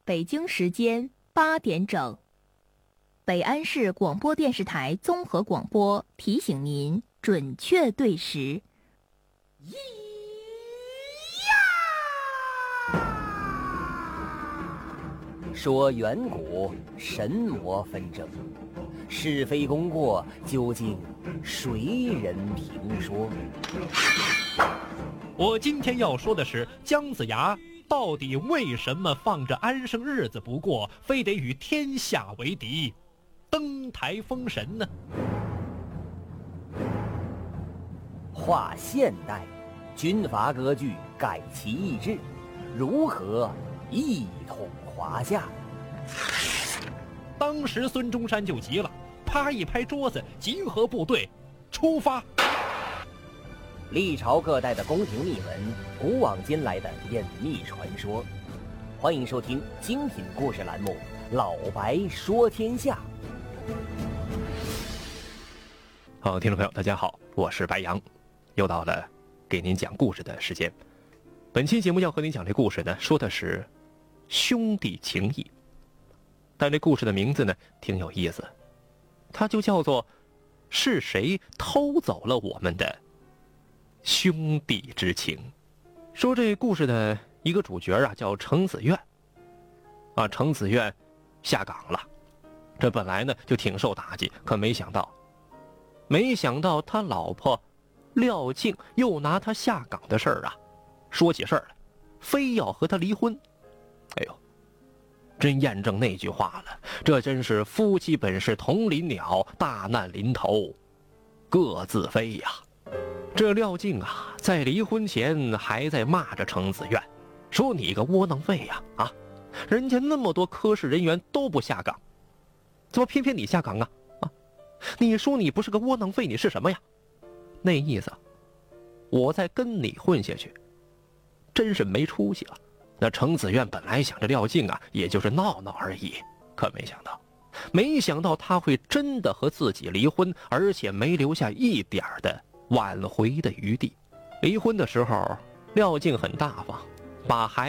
北京时间8点整，北安市广播电视台综合广播提醒您准确对时。 说远古神魔纷争，是非功过究竟谁人评说？ 我今天要说的是姜子牙到底为什么放着安生日子不过，非得与天下为敌，登台封神呢？ 划现代，军阀割据，改旗易帜，如何一统华夏？ 当时孙中山就急了，啪一拍桌子，集合部队，出发。 历朝各代的宫廷秘闻，古往今来的隐秘传说，欢迎收听精品故事栏目《老白说天下》。 好，听众朋友大家好，我是白杨，又到了给您讲故事的时间。本期节目要和您讲这故事呢，说的是兄弟情谊，但这故事的名字呢挺有意思，它就叫做是谁偷走了我们的兄弟之情。说这故事的一个主角啊叫程子苑啊，程子苑下岗了，这本来呢就挺受打击，可没想到他老婆廖静又拿他下岗的事儿啊说起事儿来，非要和他离婚。哎呦，真验证那句话了，这真是夫妻本是同林鸟，大难临头各自飞呀。这廖静啊在离婚前还在骂着程子苑，说你个窝囊废呀啊，人家那么多科室人员都不下岗，怎么偏偏你下岗啊？你说你不是个窝囊废，你是什么呀？那意思我再跟你混下去真是没出息了。那程子苑本来想着廖静啊也就是闹闹而已，可没想到他会真的和自己离婚，而且没留下一点的挽回的余地。离婚的时候廖静很大方，把孩